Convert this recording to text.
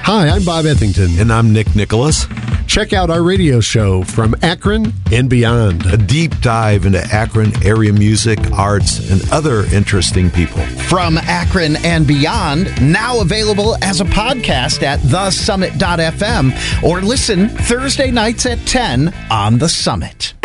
Hi, I'm Bob Ethington. And I'm Nick Nicholas. Check out our radio show From Akron and Beyond. A deep dive into Akron area music, arts, and other interesting people. From Akron and Beyond, now available as a podcast at thesummit.fm or listen Thursday nights at 10 on The Summit.